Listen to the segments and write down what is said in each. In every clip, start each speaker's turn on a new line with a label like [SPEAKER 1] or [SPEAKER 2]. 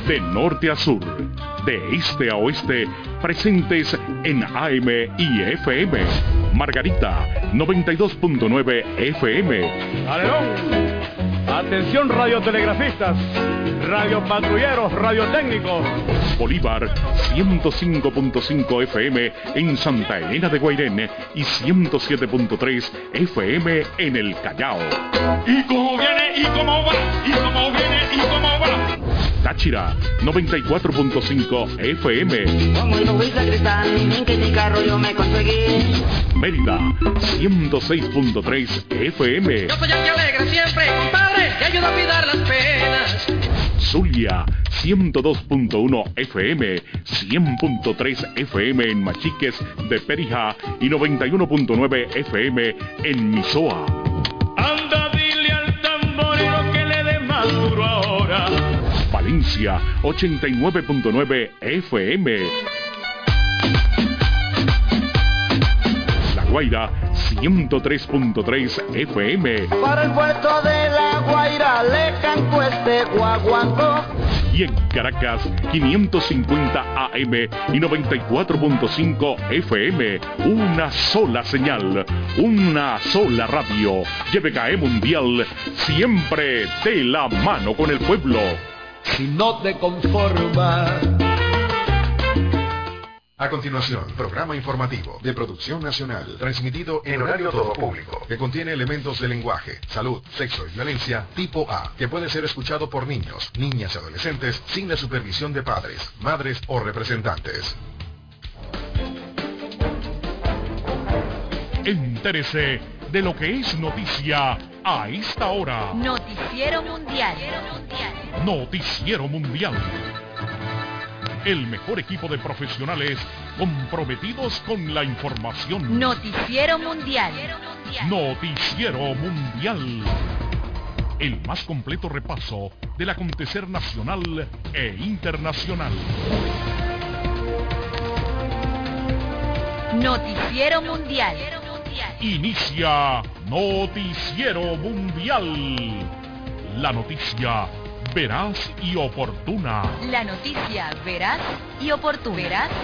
[SPEAKER 1] de norte a sur, de este a oeste, presentes en AM y FM. Margarita, 92.9 FM.
[SPEAKER 2] ¡Alerón! Atención radiotelegrafistas, radiopatrulleros, radiotécnicos.
[SPEAKER 1] Bolívar, 105.5 FM en Santa Elena de Guairén y 107.3 FM en el Callao.
[SPEAKER 3] ¿Y cómo viene? ¿Y cómo va? ¿Y cómo viene? ¿Y cómo va?
[SPEAKER 1] Táchira, 94.5 FM.
[SPEAKER 4] Como el Luis Sacristán, que mi carro yo me conseguí.
[SPEAKER 1] Mérida, 106.3 FM.
[SPEAKER 5] Yo soy el que alegra siempre, compadre, que ayuda a olvidar las penas.
[SPEAKER 1] Zulia, 102.1 FM, 100.3 FM en Machiques de Perijá y 91.9 FM en Misoa.
[SPEAKER 3] Anda, dile al tamborero que le dé más duro ahora.
[SPEAKER 1] Valencia, 89.9 FM. La Guaira, 103.3 FM.
[SPEAKER 4] Para el puerto de La Guaira le canto este guaguancó.
[SPEAKER 1] Y en Caracas, 550 AM y 94.5 FM. Una sola señal, una sola radio. YBKE Mundial, siempre de la mano con el pueblo.
[SPEAKER 6] Si no te conformas.
[SPEAKER 7] A continuación, programa informativo de producción nacional, transmitido en horario todo público, que contiene elementos de lenguaje, salud, sexo y violencia tipo A, que puede ser escuchado por niños, niñas y adolescentes sin la supervisión de padres, madres o representantes.
[SPEAKER 1] Entérese de lo que es noticia a esta hora.
[SPEAKER 8] Noticiero Mundial.
[SPEAKER 1] Noticiero Mundial. El mejor equipo de profesionales comprometidos con la información.
[SPEAKER 8] Noticiero Mundial.
[SPEAKER 1] Noticiero Mundial. El más completo repaso del acontecer nacional e internacional.
[SPEAKER 8] Noticiero Mundial.
[SPEAKER 1] Inicia Noticiero Mundial. La noticia veraz y oportuna.
[SPEAKER 8] La noticia veraz y oportuna.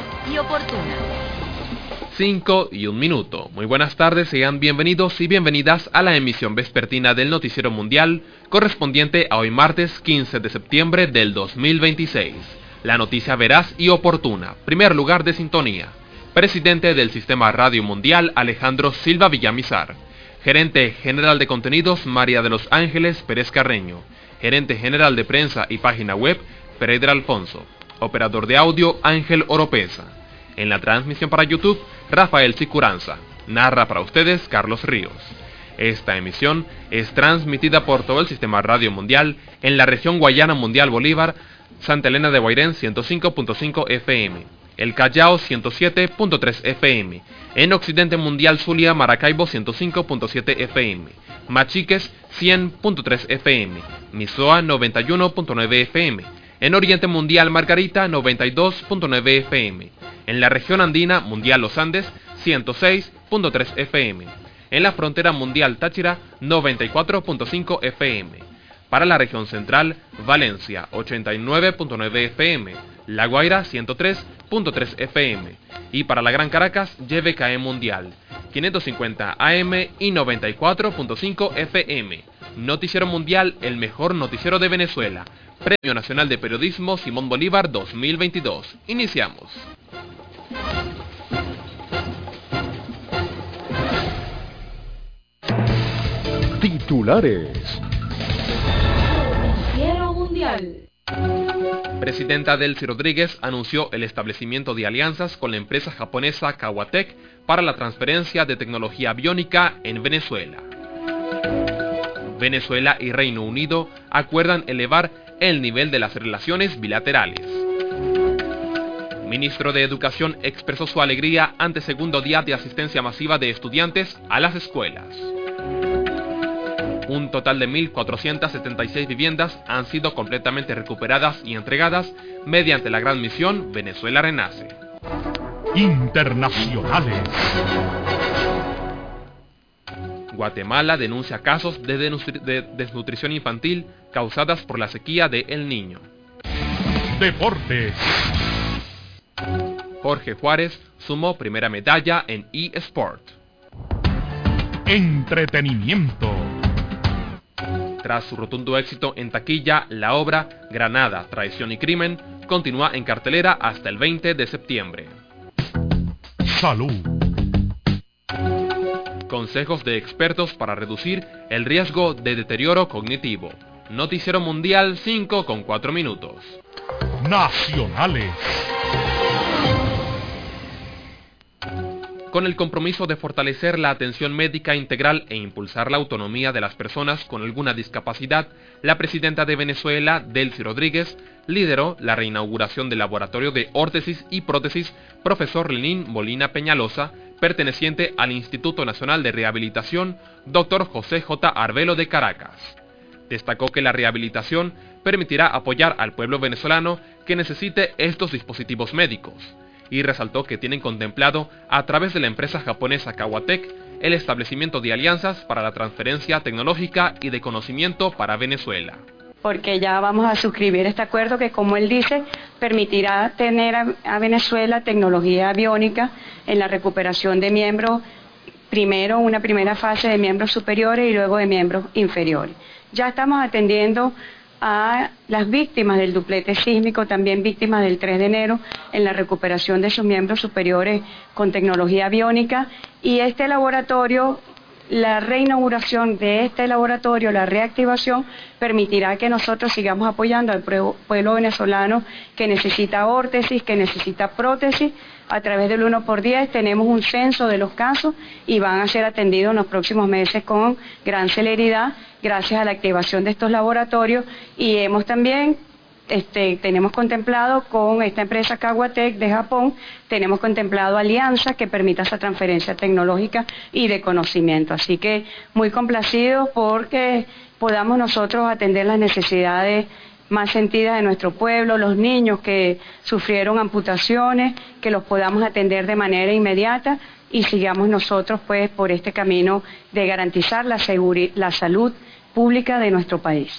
[SPEAKER 9] 5:01. Muy buenas tardes, sean bienvenidos y bienvenidas a la emisión vespertina del Noticiero Mundial, correspondiente a hoy martes 15 de septiembre del 2026. La noticia veraz y oportuna. Primer lugar de sintonía. Presidente del Sistema Radio Mundial, Alejandro Silva Villamizar. Gerente General de Contenidos, María de los Ángeles Pérez Carreño. Gerente General de Prensa y Página Web, Pereira Alfonso. Operador de audio, Ángel Oropesa. En la transmisión para YouTube, Rafael Sicuranza. Narra para ustedes, Carlos Ríos. Esta emisión es transmitida por todo el Sistema Radio Mundial en la región Guayana Mundial Bolívar, Santa Elena de Guairén 105.5 FM, El Callao 107.3 FM, en Occidente Mundial Zulia, Maracaibo 105.7 FM, Machiques 100.3 FM, Misoa 91.9 FM, en Oriente Mundial Margarita 92.9 FM, en la región andina Mundial Los Andes 106.3 FM, en la frontera mundial Táchira 94.5 FM, para la región central Valencia 89.9 FM, La Guaira 103.3 FM, y para la Gran Caracas YBKE Mundial 550 AM y 94.5 FM. Noticiero Mundial, el mejor noticiero de Venezuela. Premio Nacional de Periodismo Simón Bolívar 2022. Iniciamos.
[SPEAKER 2] Titulares.
[SPEAKER 8] Noticiero Mundial.
[SPEAKER 9] Presidenta Delcy Rodríguez anunció el establecimiento de alianzas con la empresa japonesa Kawatech para la transferencia de tecnología aviónica en Venezuela. Venezuela y Reino Unido acuerdan elevar el nivel de las relaciones bilaterales. Ministro de Educación expresó su alegría ante segundo día de asistencia masiva de estudiantes a las escuelas. Un total de 1.476 viviendas han sido completamente recuperadas y entregadas mediante la gran misión Venezuela Renace.
[SPEAKER 1] Internacionales.
[SPEAKER 9] Guatemala denuncia casos de desnutrición infantil causadas por la sequía de El Niño.
[SPEAKER 1] Deportes.
[SPEAKER 9] Jorge Juárez sumó primera medalla en eSport.
[SPEAKER 1] Entretenimiento.
[SPEAKER 9] Tras su rotundo éxito en taquilla, la obra Granada, Traición y Crimen continúa en cartelera hasta el 20 de septiembre.
[SPEAKER 1] Salud.
[SPEAKER 9] Consejos de expertos para reducir el riesgo de deterioro cognitivo. Noticiero Mundial 5:4
[SPEAKER 1] Nacionales.
[SPEAKER 9] Con el compromiso de fortalecer la atención médica integral e impulsar la autonomía de las personas con alguna discapacidad, la presidenta de Venezuela, Delcy Rodríguez, lideró la reinauguración del Laboratorio de Órtesis y Prótesis Profesor Lenín Molina Peñalosa, perteneciente al Instituto Nacional de Rehabilitación Dr. José J. Arbelo de Caracas. Destacó que la rehabilitación permitirá apoyar al pueblo venezolano que necesite estos dispositivos médicos, y resaltó que tienen contemplado, a través de la empresa japonesa Kawatec, el establecimiento de alianzas para la transferencia tecnológica y de conocimiento para Venezuela.
[SPEAKER 10] Porque ya vamos a suscribir este acuerdo que, como él dice, permitirá tener a Venezuela tecnología biónica en la recuperación de miembros, primero una primera fase de miembros superiores y luego de miembros inferiores. Ya estamos atendiendo a las víctimas del duplete sísmico, también víctimas del 3 de enero, en la recuperación de sus miembros superiores con tecnología biónica, y este laboratorio, la reinauguración de este laboratorio, la reactivación, permitirá que nosotros sigamos apoyando al pueblo venezolano que necesita órtesis, que necesita prótesis. A través del 1x10 tenemos un censo de los casos y van a ser atendidos en los próximos meses con gran celeridad gracias a la activación de estos laboratorios, y hemos también tenemos contemplado con esta empresa Kawatec de Japón, tenemos contemplado alianzas que permitan esa transferencia tecnológica y de conocimiento. Así que muy complacidos porque podamos nosotros atender las necesidades más sentidas de nuestro pueblo, los niños que sufrieron amputaciones, que los podamos atender de manera inmediata y sigamos nosotros pues por este camino de garantizar la salud pública de nuestro país.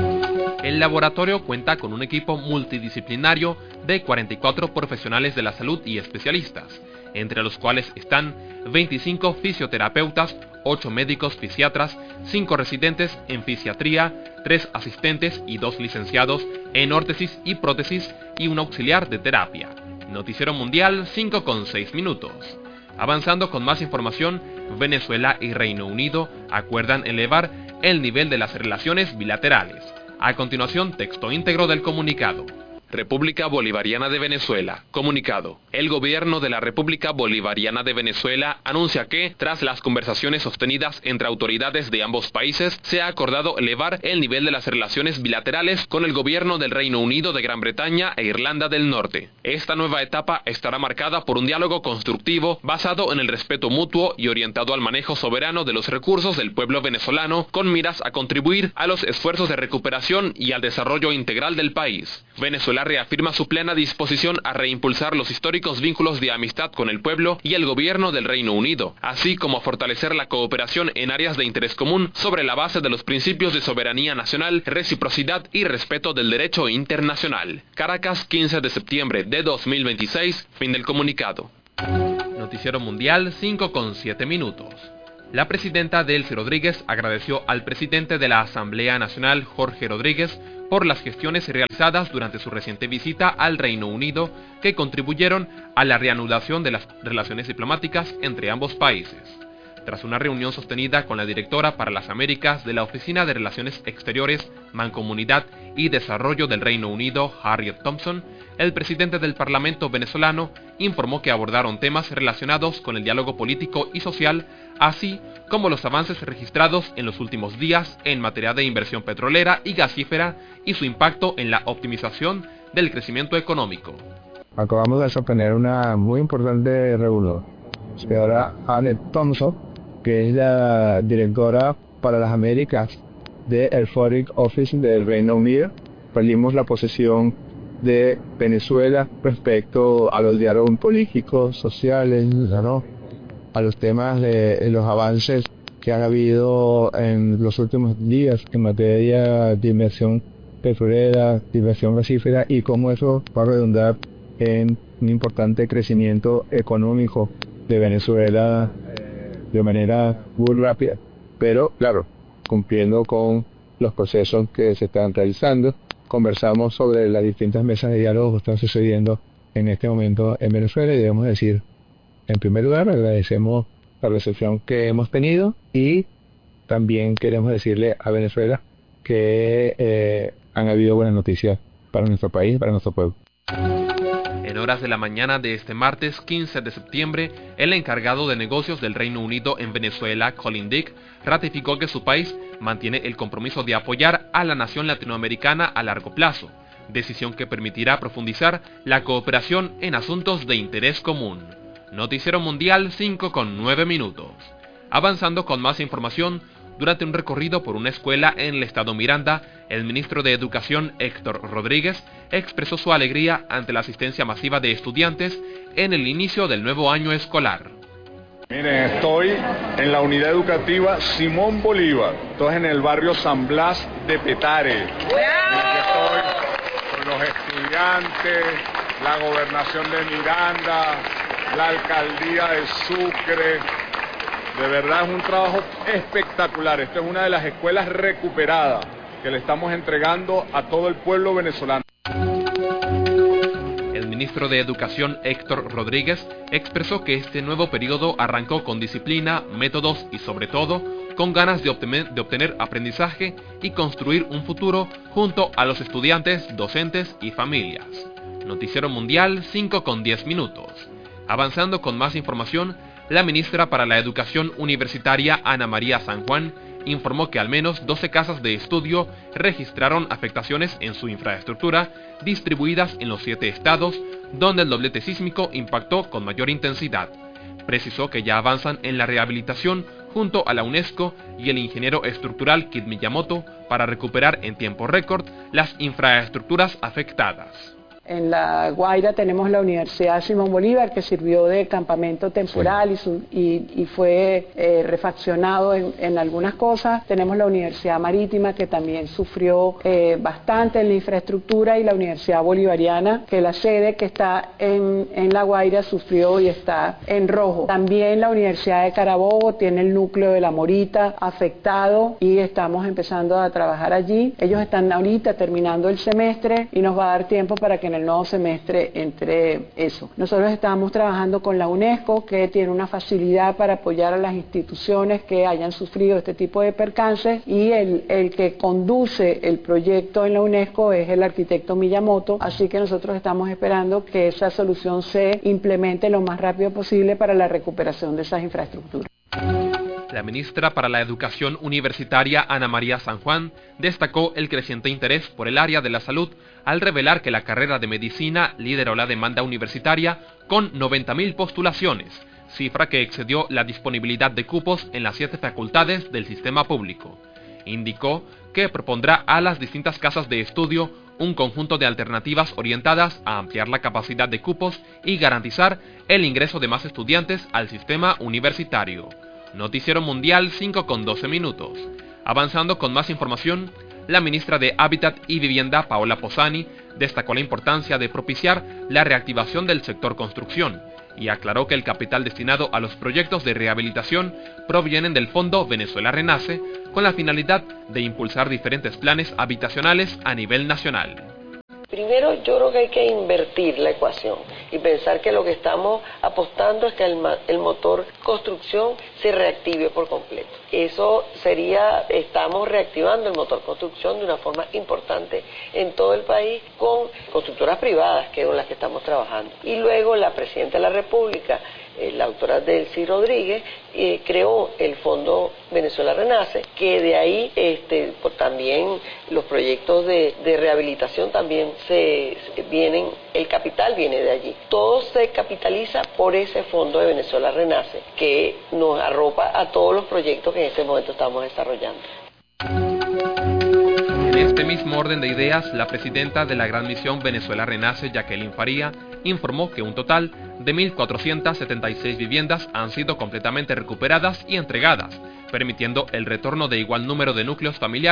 [SPEAKER 9] El laboratorio cuenta con un equipo multidisciplinario de 44 profesionales de la salud y especialistas, entre los cuales están 25 fisioterapeutas, 8 médicos fisiatras, 5 residentes en fisiatría, 3 asistentes y 2 licenciados en órtesis y prótesis y un auxiliar de terapia. Noticiero Mundial 5:6. Avanzando con más información, Venezuela y Reino Unido acuerdan elevar el nivel de las relaciones bilaterales. A continuación, texto íntegro del comunicado. República Bolivariana de Venezuela. Comunicado. El gobierno de la República Bolivariana de Venezuela anuncia que, tras las conversaciones sostenidas entre autoridades de ambos países, se ha acordado elevar el nivel de las relaciones bilaterales con el gobierno del Reino Unido de Gran Bretaña e Irlanda del Norte. Esta nueva etapa estará marcada por un diálogo constructivo basado en el respeto mutuo y orientado al manejo soberano de los recursos del pueblo venezolano, con miras a contribuir a los esfuerzos de recuperación y al desarrollo integral del país. Venezuela reafirma su plena disposición a reimpulsar los históricos vínculos de amistad con el pueblo y el gobierno del Reino Unido, así como a fortalecer la cooperación en áreas de interés común sobre la base de los principios de soberanía nacional, reciprocidad y respeto del derecho internacional. Caracas, 15 de septiembre de 2026, fin del comunicado. Noticiero Mundial 5:7. La presidenta Delcy Rodríguez agradeció al presidente de la Asamblea Nacional, Jorge Rodríguez, por las gestiones realizadas durante su reciente visita al Reino Unido que contribuyeron a la reanudación de las relaciones diplomáticas entre ambos países. Tras una reunión sostenida con la directora para las Américas de la Oficina de Relaciones Exteriores, Mancomunidad y Desarrollo del Reino Unido, Harriet Thompson, el presidente del Parlamento venezolano informó que abordaron temas relacionados con el diálogo político y social, así como los avances registrados en los últimos días en materia de inversión petrolera y gasífera y su impacto en la optimización del crecimiento económico.
[SPEAKER 11] Acabamos de sostener una muy importante reunión. Señora Harriet Thompson, que es la directora para las Américas del Foreign Office del Reino Unido, pedimos la posición de Venezuela respecto a los diálogos políticos, sociales, ¿no?, a los temas de los avances que han habido en los últimos días en materia de inversión petrolera, inversión gasífera y cómo eso va a redundar en un importante crecimiento económico de Venezuela de manera muy rápida, pero claro, cumpliendo con los procesos que se están realizando. Conversamos sobre las distintas mesas de diálogo que están sucediendo en este momento en Venezuela y debemos decir, en primer lugar, agradecemos la recepción que hemos tenido y también queremos decirle a Venezuela que han habido buenas noticias para nuestro país, para nuestro pueblo.
[SPEAKER 9] En horas de la mañana de este martes 15 de septiembre, el encargado de negocios del Reino Unido en Venezuela, Colin Dick, ratificó que su país mantiene el compromiso de apoyar a la nación latinoamericana a largo plazo, decisión que permitirá profundizar la cooperación en asuntos de interés común. Noticiero Mundial 5:09. Avanzando con más información, durante un recorrido por una escuela en el estado Miranda, el ministro de Educación, Héctor Rodríguez, expresó su alegría ante la asistencia masiva de estudiantes en el inicio del nuevo año escolar.
[SPEAKER 2] Miren, estoy en la unidad educativa Simón Bolívar, estoy en el barrio San Blas de Petare. Miren, estoy con los estudiantes, la gobernación de Miranda, la alcaldía de Sucre. De verdad es un trabajo espectacular. Esta es una de las escuelas recuperadas que le estamos entregando a todo el pueblo venezolano.
[SPEAKER 9] El ministro de Educación, Héctor Rodríguez, expresó que este nuevo periodo arrancó con disciplina, métodos y sobre todo con ganas de obtener aprendizaje y construir un futuro junto a los estudiantes, docentes y familias. Noticiero Mundial 5:10. Avanzando con más información, la ministra para la Educación Universitaria, Ana María San Juan, informó que al menos 12 casas de estudio registraron afectaciones en su infraestructura, distribuidas en los 7 estados, donde el doblete sísmico impactó con mayor intensidad. Precisó que ya avanzan en la rehabilitación junto a la UNESCO y el ingeniero estructural Kid Miyamoto para recuperar en tiempo récord las infraestructuras afectadas.
[SPEAKER 12] En La Guaira tenemos la Universidad Simón Bolívar, que sirvió de campamento temporal y fue refaccionado en algunas cosas. Tenemos la Universidad Marítima, que también sufrió bastante en la infraestructura, y la Universidad Bolivariana, que la sede que está en La Guaira sufrió y está en rojo. También la Universidad de Carabobo tiene el núcleo de La Morita afectado y estamos empezando a trabajar allí. Ellos están ahorita terminando el semestre y nos va a dar tiempo para que en el nuevo semestre entre eso. Nosotros estamos trabajando con la UNESCO, que tiene una facilidad para apoyar a las instituciones que hayan sufrido este tipo de percances, y el que conduce el proyecto en la UNESCO es el arquitecto Miyamoto, así que nosotros estamos esperando que esa solución se implemente lo más rápido posible para la recuperación de esas infraestructuras.
[SPEAKER 9] La ministra para la Educación Universitaria, Ana María San Juan, destacó el creciente interés por el área de la salud al revelar que la carrera de medicina lideró la demanda universitaria con 90.000 postulaciones, cifra que excedió la disponibilidad de cupos en las 7 facultades del sistema público. Indicó que propondrá a las distintas casas de estudio un conjunto de alternativas orientadas a ampliar la capacidad de cupos y garantizar el ingreso de más estudiantes al sistema universitario. Noticiero Mundial 5:12. Avanzando con más información, la ministra de Hábitat y Vivienda, Paola Posani, destacó la importancia de propiciar la reactivación del sector construcción y aclaró que el capital destinado a los proyectos de rehabilitación provienen del Fondo Venezuela Renace, con la finalidad de impulsar diferentes planes habitacionales a nivel nacional.
[SPEAKER 13] Primero, yo creo que hay que invertir la ecuación y pensar que lo que estamos apostando es que el motor construcción se reactive por completo. Eso sería, estamos reactivando el motor construcción de una forma importante en todo el país con constructoras privadas, que son las que estamos trabajando. Y luego la Presidenta de la República, la doctora Delcy Rodríguez, creó el Fondo Venezuela Renace, que de ahí también los proyectos de rehabilitación también el capital viene de allí. Todo se capitaliza por ese Fondo de Venezuela Renace, que nos arropa a todos los proyectos que en este momento estamos desarrollando.
[SPEAKER 9] En este mismo orden de ideas, la presidenta de la Gran Misión Venezuela Renace, Jacqueline Faría, informó que un total de 1.476 viviendas han sido completamente recuperadas y entregadas, permitiendo el retorno de igual número de núcleos familiares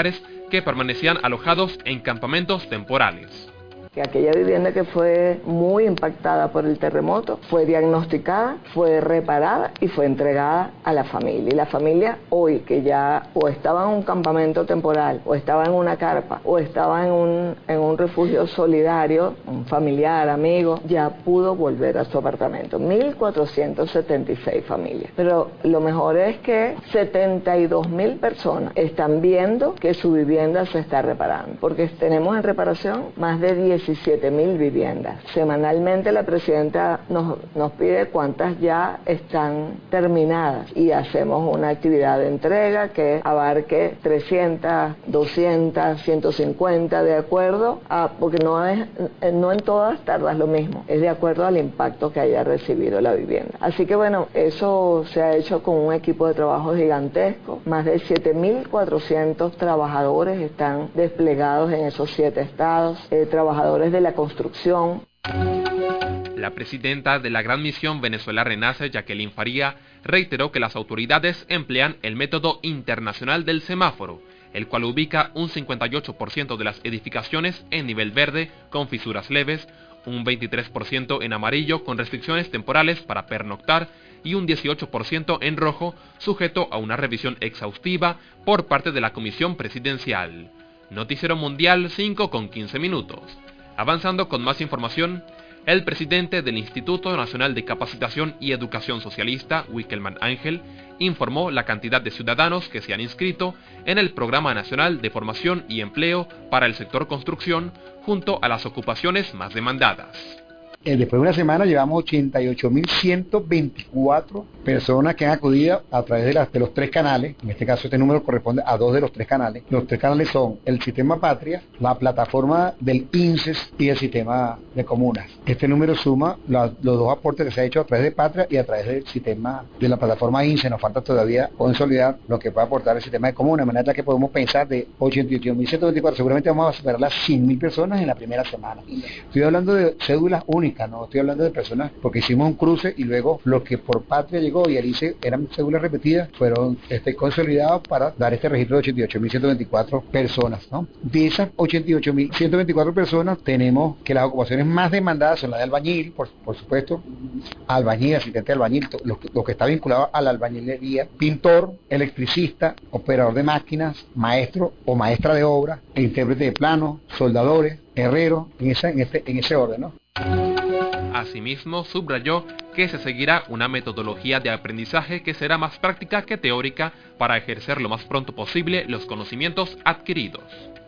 [SPEAKER 9] que permanecían alojados en campamentos temporales.
[SPEAKER 13] Que aquella vivienda que fue muy impactada por el terremoto fue diagnosticada, fue reparada y fue entregada a la familia. Y la familia hoy, que ya o estaba en un campamento temporal, o estaba en una carpa, o estaba en un refugio solidario, un familiar, amigo, ya pudo volver a su apartamento. 1.476 familias. Pero lo mejor es que 72.000 personas están viendo que su vivienda se está reparando, porque tenemos en reparación más de 17.000 viviendas. Semanalmente la presidenta nos pide cuántas ya están terminadas y hacemos una actividad de entrega que abarque 300, 200, 150 de acuerdo a, porque no en todas tardas lo mismo, es de acuerdo al impacto que haya recibido la vivienda. Así que bueno, eso se ha hecho con un equipo de trabajo gigantesco, más de 7.400 trabajadores están desplegados en esos 7 estados, trabajadores de la construcción.
[SPEAKER 9] La presidenta de la Gran Misión Venezuela Renace, Jacqueline Faría, reiteró que las autoridades emplean el método internacional del semáforo, el cual ubica un 58% de las edificaciones en nivel verde con fisuras leves, un 23% en amarillo con restricciones temporales para pernoctar y un 18% en rojo sujeto a una revisión exhaustiva por parte de la Comisión Presidencial. Noticiero Mundial 5:15. Avanzando con más información, el presidente del Instituto Nacional de Capacitación y Educación Socialista, Wickelman Ángel, informó la cantidad de ciudadanos que se han inscrito en el Programa Nacional de Formación y Empleo para el sector construcción, junto a las ocupaciones más demandadas.
[SPEAKER 14] Después de una semana llevamos 88.124 personas que han acudido a través de los 3 canales. En este caso este número corresponde a 2 de los 3 canales. Los 3 canales son el Sistema Patria, la plataforma del INSES y el Sistema de Comunas. Este número suma los 2 aportes que se ha hecho a través de Patria y a través del sistema de la plataforma INSES. Nos falta todavía consolidar lo que puede aportar el Sistema de Comunas, de manera que podemos pensar de 88.124. Seguramente vamos a superar las 100.000 personas en la primera semana. Estoy hablando de cédulas únicas. No estoy hablando de personas, porque hicimos un cruce y luego lo que por Patria llegó y el ICE eran cédulas repetidas, fueron consolidados para dar este registro de 88.124 personas, ¿no? De esas 88.124 personas tenemos que las ocupaciones más demandadas son las de albañil, por supuesto, albañil, asistente de albañil, lo que está vinculado a la albañilería, pintor, electricista, operador de máquinas, maestro o maestra de obra, intérprete de plano, soldadores, herreros, en ese orden, ¿no?
[SPEAKER 9] Asimismo, subrayó que se seguirá una metodología de aprendizaje que será más práctica que teórica para ejercer lo más pronto posible los conocimientos adquiridos.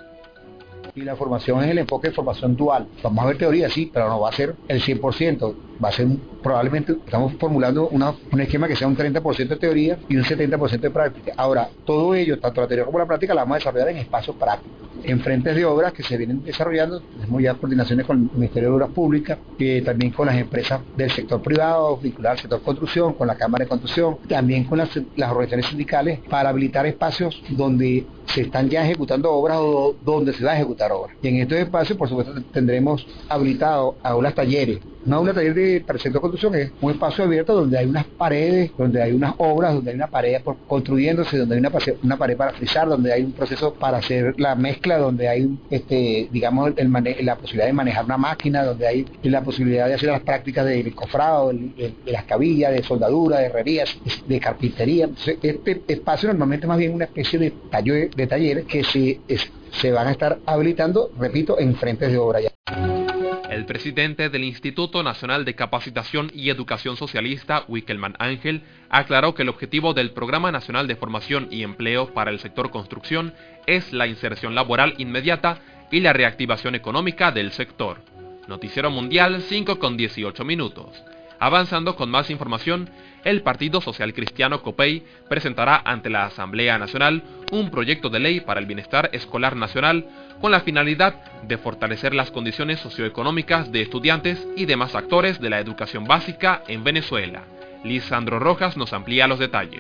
[SPEAKER 14] Y la formación es el enfoque de formación dual. Vamos a ver teoría, sí, pero no va a ser el 100%. Va a ser probablemente, estamos formulando un esquema que sea un 30% de teoría y un 70% de práctica. Ahora, todo ello, tanto la teoría como la práctica, la vamos a desarrollar en espacios prácticos, en frentes de obras que se vienen desarrollando. Tenemos ya coordinaciones con el Ministerio de Obras Públicas, también con las empresas del sector privado, vinculadas al sector construcción, con la Cámara de Construcción, también con las organizaciones sindicales, para habilitar espacios donde se están ya ejecutando obras o donde se va a ejecutar obras. Y en estos espacios, por supuesto, tendremos habilitado aulas talleres. Una aula taller para el sector de construcción es un espacio abierto donde hay unas paredes, donde hay unas obras, donde hay una pared construyéndose, donde hay una pared para frisar, donde hay un proceso para hacer la mezcla, donde hay digamos la posibilidad de manejar una máquina, donde hay la posibilidad de hacer las prácticas de cofrado, de las cabillas, de soldadura, de herrerías, de carpintería. Entonces, este espacio normalmente más bien una especie de talleres que se van a estar habilitando, repito, en frentes de obra ya.
[SPEAKER 9] El presidente del Instituto Nacional de Capacitación y Educación Socialista, Wickelman Ángel, aclaró que el objetivo del Programa Nacional de Formación y Empleo para el sector construcción es la inserción laboral inmediata y la reactivación económica del sector. Noticiero Mundial 5:18. Avanzando con más información, el Partido Social Cristiano COPEI presentará ante la Asamblea Nacional un proyecto de ley para el bienestar escolar nacional con la finalidad de fortalecer las condiciones socioeconómicas de estudiantes y demás actores de la educación básica en Venezuela. Lisandro Rojas nos amplía los detalles.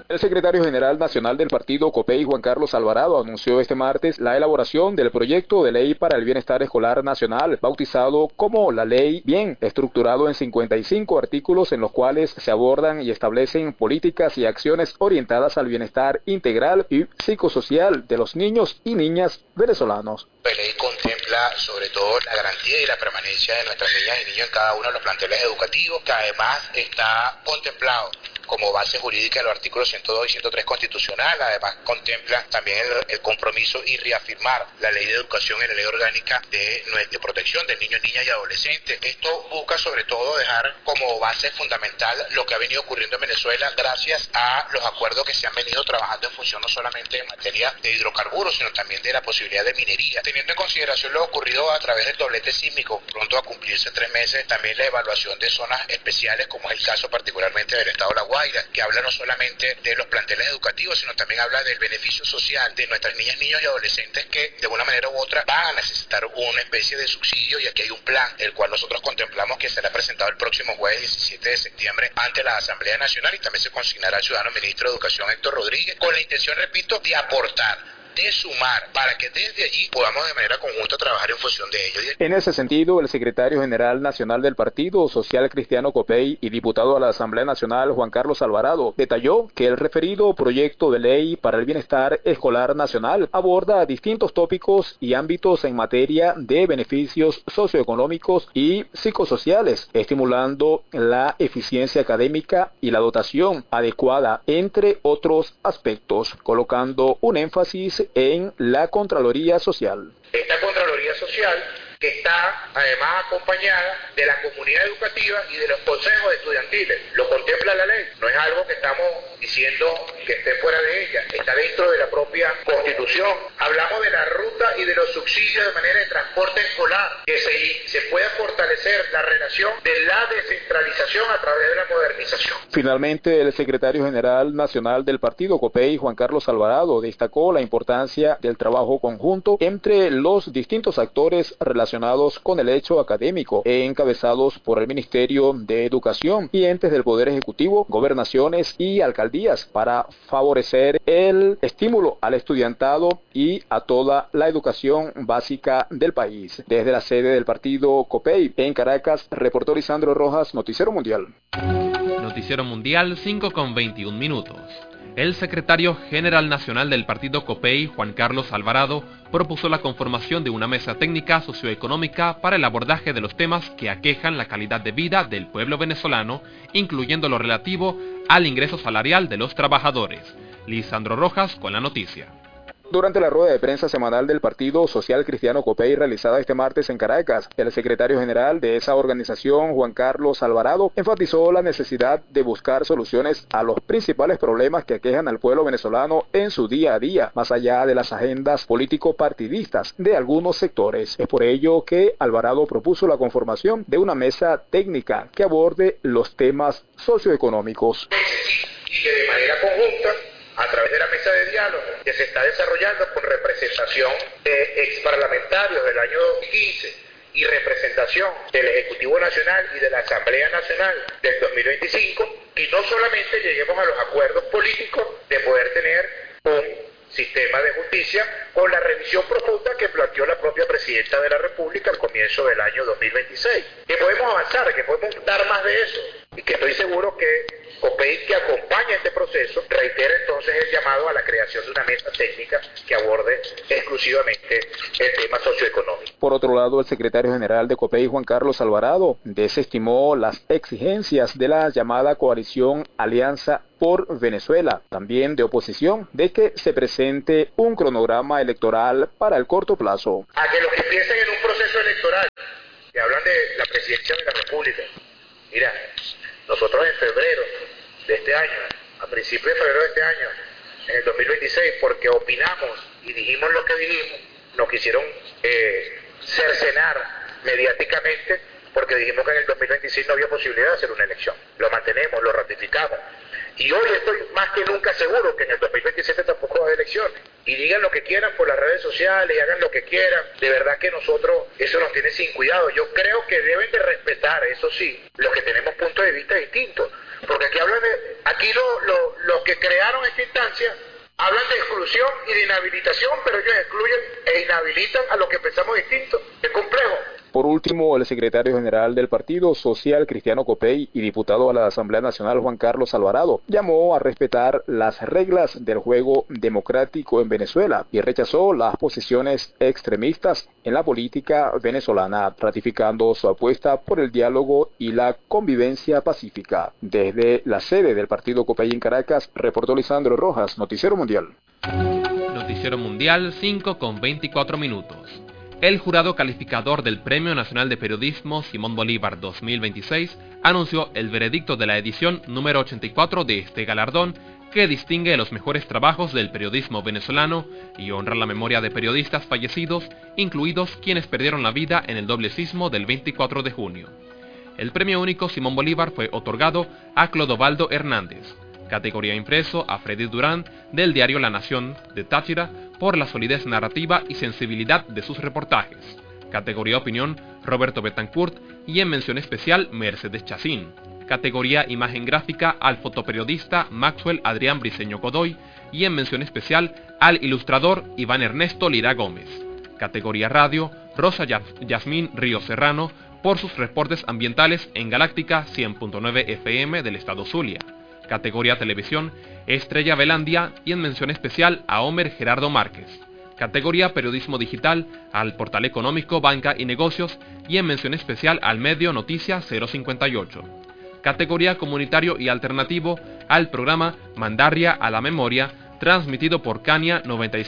[SPEAKER 15] El secretario general nacional del partido COPEI, Juan Carlos Alvarado, anunció este martes la elaboración del proyecto de ley para el bienestar escolar nacional, bautizado como la Ley Bien, estructurado en 55 artículos en los cuales se abordan y establecen políticas y acciones orientadas al bienestar integral y psicosocial de los niños y niñas venezolanos.
[SPEAKER 16] La ley contempla sobre todo la garantía y la permanencia de nuestras niñas y niños en cada uno de los planteles educativos, que además está contemplado como base jurídica de los artículos 102 y 103 constitucional. Además contempla también el compromiso y reafirmar la ley de educación y la ley orgánica de protección de niños, niñas y adolescentes. Esto busca sobre todo dejar como base fundamental lo que ha venido ocurriendo en Venezuela gracias a los acuerdos que se han venido trabajando en función no solamente en materia de hidrocarburos, sino también de la posibilidad de minería. Teniendo en consideración lo ocurrido a través del doblete sísmico, pronto a cumplirse 3 meses, también la evaluación de zonas especiales, como es el caso particularmente del estado de La Guaira, que habla no solamente de los planteles educativos, sino también habla del beneficio social de nuestras niñas, niños y adolescentes que de una manera u otra van a necesitar una especie de subsidio, y aquí hay un plan, el cual nosotros contemplamos que será presentado el próximo jueves 17 de septiembre ante la Asamblea Nacional, y también se consignará al ciudadano ministro de Educación Héctor Rodríguez, con la intención, repito, de aportar, de sumar, para que desde allí podamos de manera conjunta trabajar en función de ello.
[SPEAKER 15] En ese sentido, el secretario general nacional del Partido Social Cristiano COPEI y diputado a la Asamblea Nacional, Juan Carlos Alvarado, detalló que el referido proyecto de ley para el bienestar escolar nacional aborda distintos tópicos y ámbitos en materia de beneficios socioeconómicos y psicosociales, estimulando la eficiencia académica y la dotación adecuada, entre otros aspectos, colocando un énfasis en la Contraloría Social.
[SPEAKER 16] Esta Contraloría Social, que está además acompañada de la comunidad educativa y de los consejos estudiantiles. Lo contempla la ley, no es algo que estamos diciendo que esté fuera de ella, está dentro de la propia Constitución. Hablamos de la ruta y de los subsidios de manera de transporte escolar, que se pueda fortalecer la relación de la descentralización a través de la modernización.
[SPEAKER 15] Finalmente, el secretario general nacional del partido COPEI, Juan Carlos Alvarado, destacó la importancia del trabajo conjunto entre los distintos actores relacionados con el hecho académico, encabezados por el Ministerio de Educación y entes del Poder Ejecutivo, gobernaciones y alcaldías, para favorecer el estímulo al estudiantado y a toda la educación básica del país. Desde la sede del partido COPEI en Caracas, reportó Lisandro Rojas, Noticiero Mundial.
[SPEAKER 9] Noticiero Mundial, 5:21. El secretario general nacional del partido COPEI, Juan Carlos Alvarado, propuso la conformación de una mesa técnica socioeconómica para el abordaje de los temas que aquejan la calidad de vida del pueblo venezolano, incluyendo lo relativo al ingreso salarial de los trabajadores. Lisandro Rojas con la noticia.
[SPEAKER 15] Durante la rueda de prensa semanal del Partido Social Cristiano COPEI realizada este martes en Caracas, el secretario general de esa organización, Juan Carlos Alvarado, enfatizó la necesidad de buscar soluciones a los principales problemas que aquejan al pueblo venezolano en su día a día, más allá de las agendas político-partidistas de algunos sectores. Es por ello que Alvarado propuso la conformación de una mesa técnica que aborde los temas socioeconómicos.
[SPEAKER 16] Y que de manera conjunta, a través de la mesa de diálogo que se está desarrollando con representación de exparlamentarios del año 2015 y representación del Ejecutivo Nacional y de la Asamblea Nacional del 2025, y no solamente lleguemos a los acuerdos políticos de poder tener un sistema de justicia con la revisión profunda que planteó la propia Presidenta de la República al comienzo del año 2026. Que podemos avanzar, que podemos dar más de eso, y que estoy seguro que COPEI, que acompaña este proceso, reitera entonces el llamado a la creación de una mesa técnica que aborde exclusivamente el tema socioeconómico.
[SPEAKER 15] Por otro lado, el secretario general de COPEI, Juan Carlos Alvarado, desestimó las exigencias de la llamada coalición Alianza por Venezuela, también de oposición, de que se presente un cronograma electoral para el corto plazo.
[SPEAKER 16] A que los que piensen en un proceso electoral, que hablan de la presidencia de la República, mira, nosotros en febrero de este año, a principios de febrero de este año, en el 2026, porque opinamos y dijimos lo que dijimos, nos quisieron cercenar mediáticamente, porque dijimos que en el 2026 no había posibilidad de hacer una elección. Lo mantenemos, lo ratificamos. Y hoy estoy más que nunca seguro que en el 2027 tampoco va a haber elecciones. Y digan lo que quieran por las redes sociales, y hagan lo que quieran. De verdad que nosotros, eso nos tiene sin cuidado. Yo creo que deben de respetar, eso sí, los que tenemos puntos de vista distintos. Porque aquí los que crearon esta instancia hablan de exclusión y de inhabilitación, pero ellos excluyen e inhabilitan a los que pensamos distinto. Es complejo.
[SPEAKER 15] Por último, el secretario general del Partido Social Cristiano Copey y diputado a la Asamblea Nacional Juan Carlos Alvarado llamó a respetar las reglas del juego democrático en Venezuela y rechazó las posiciones extremistas en la política venezolana, ratificando su apuesta por el diálogo y la convivencia pacífica. Desde la sede del Partido Copey en Caracas, reportó Lisandro Rojas, Noticiero Mundial.
[SPEAKER 9] Noticiero Mundial 5:24. El jurado calificador del Premio Nacional de Periodismo Simón Bolívar 2026 anunció el veredicto de la edición número 84 de este galardón, que distingue los mejores trabajos del periodismo venezolano y honra la memoria de periodistas fallecidos, incluidos quienes perdieron la vida en el doble sismo del 24 de junio. El premio único Simón Bolívar fue otorgado a Clodovaldo Hernández, categoría impreso a Freddy Durán del diario La Nación de Táchira por la solidez narrativa y sensibilidad de sus reportajes, categoría opinión Roberto Betancourt y en mención especial Mercedes Chacín, categoría imagen gráfica al fotoperiodista Maxwell Adrián Briceño Godoy y en mención especial al ilustrador Iván Ernesto Lira Gómez, categoría radio Rosa Yasmín Río Serrano por sus reportes ambientales en Galáctica 100.9 FM del estado Zulia, categoría televisión Estrella Velandia y en mención especial a Homer Gerardo Márquez, categoría periodismo digital al portal económico Banca y Negocios y en mención especial al medio Noticia 058, categoría comunitario y alternativo al programa Mandarria a la Memoria transmitido por Cania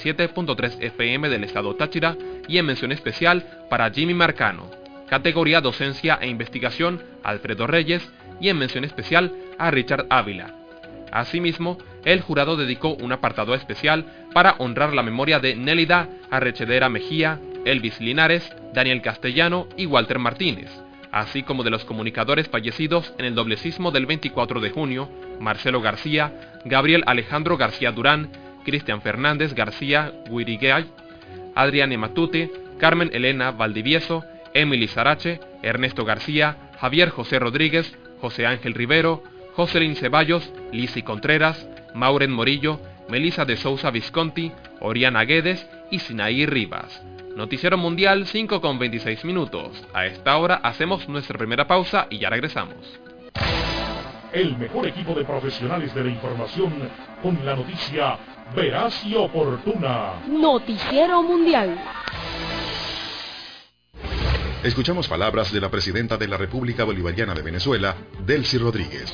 [SPEAKER 9] 97.3 FM del estado Táchira y en mención especial para Jimmy Marcano, categoría docencia e investigación Alfredo Reyes y en mención especial a Richard Ávila. Asimismo, el jurado dedicó un apartado especial para honrar la memoria de Nélida Arrechedera Mejía, Elvis Linares, Daniel Castellano y Walter Martínez, así como de los comunicadores fallecidos en el doble sismo del 24 de junio, Marcelo García, Gabriel Alejandro García Durán, Cristian Fernández García Guirigay, Adriane Matute, Carmen Elena Valdivieso, Emily Sarache, Ernesto García, Javier José Rodríguez, José Ángel Rivero, Jocelyn Ceballos, Lisi Contreras, Mauren Morillo, Melissa de Sousa Visconti, Oriana Guedes y Sinaí Rivas. Noticiero Mundial 5:26. A esta hora hacemos nuestra primera pausa y ya regresamos.
[SPEAKER 1] El mejor equipo de profesionales de la información con la noticia veraz y oportuna.
[SPEAKER 8] Noticiero Mundial.
[SPEAKER 7] Escuchamos palabras de la presidenta de la República Bolivariana de Venezuela, Delcy Rodríguez.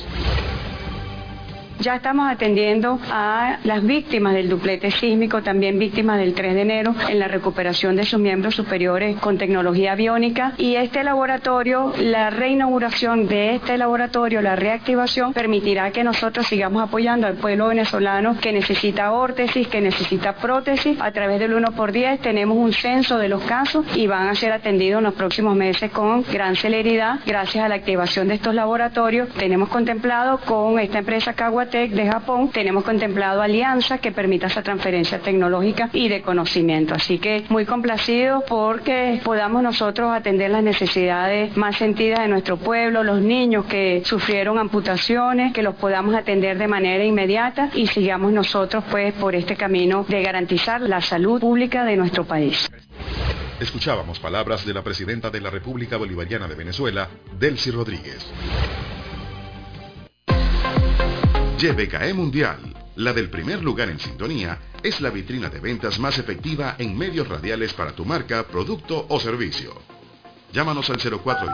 [SPEAKER 10] Ya estamos atendiendo a las víctimas del duplete sísmico, también víctimas del 3 de enero, en la recuperación de sus miembros superiores con tecnología biónica. Y este laboratorio, la reinauguración de este laboratorio, la reactivación, permitirá que nosotros sigamos apoyando al pueblo venezolano que necesita órtesis, que necesita prótesis. A través del 1x10 tenemos un censo de los casos y van a ser atendidos en los próximos meses con gran celeridad. Gracias a la activación de estos laboratorios, tenemos contemplado con esta empresa Kawatech de Japón, tenemos contemplado alianza que permita esa transferencia tecnológica y de conocimiento. Así que muy complacidos porque podamos nosotros atender las necesidades más sentidas de nuestro pueblo, los niños que sufrieron amputaciones, que los podamos atender de manera inmediata y sigamos nosotros pues por este camino de garantizar la salud pública de nuestro país.
[SPEAKER 7] Escuchábamos palabras de la presidenta de la República Bolivariana de Venezuela, Delcy Rodríguez. YBKE Mundial, la del primer lugar en sintonía, es la vitrina de ventas más efectiva en medios radiales para tu marca, producto o servicio. Llámanos al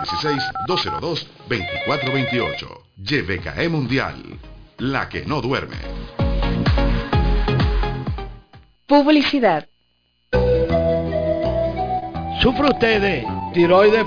[SPEAKER 7] 0416-202-2428. YBKE Mundial, la que no duerme.
[SPEAKER 8] Publicidad.
[SPEAKER 6] ¿Sufre usted de tiroides